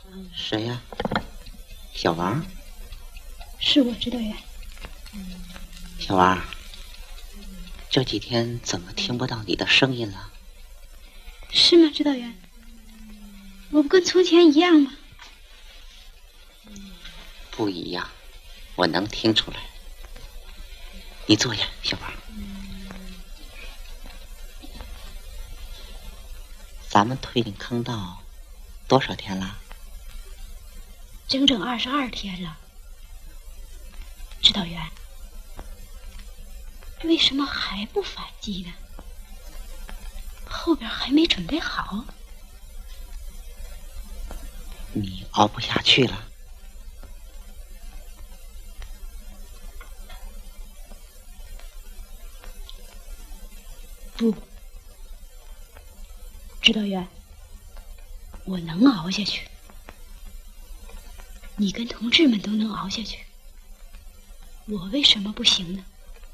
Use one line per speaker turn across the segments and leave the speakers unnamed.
谁呀？小王？
是我，指导员。
小王，这几天怎么听不到你的声音了？
是吗，指导员？我不跟从前一样吗？
不一样，我能听出来。你坐下，小王。咱们退进坑道多少天了？
整整22天了。指导员，为什么还不反击呢？后边还没准备好。
你熬不下去了？
不，指导员，我能熬下去。你跟同志们都能熬下去，我为什么不行呢？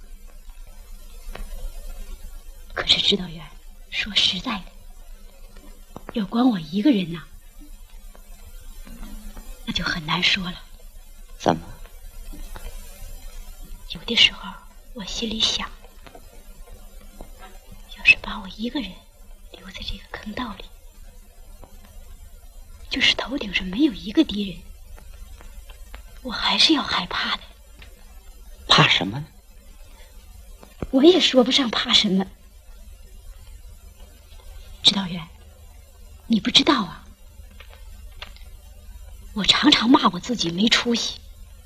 可是指导员，说实在的，要光我一个人呢，那就很难说了。
怎么？
有的时候我心里想，要是把我一个人留在这个坑道里，就是头顶上没有一个敌人，我还是要害怕的。
怕什么呢？
我也说不上怕什么。指导员，你不知道啊，我常常骂我自己没出息。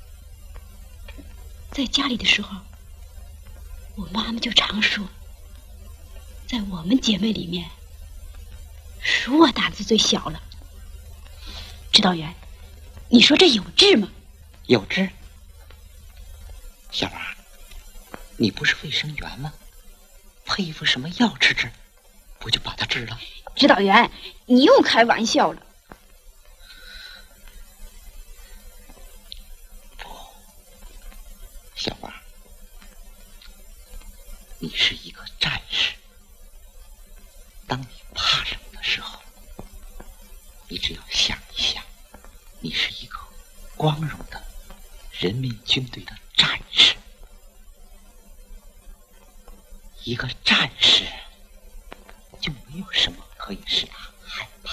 在家里的时候，我妈妈就常说，在我们姐妹里面，属我胆子最小了。指导员，你说这有治吗？
有治。小王，你不是卫生员吗？配一副什么药吃治，不就把它治了？
指导员，你又开玩笑了。
不，小王，你是一个战士。当你怕什么的时候，你只要想一想，你是一个光荣的人民军队的战士。一个战士就没有什么可以是他